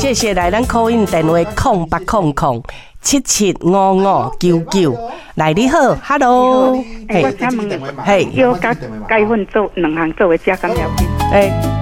谢谢来咱call in电话0800775599。来，你好 ，Hello， 我想问， 嘿， 要甲解粉做两项做为加减了紧。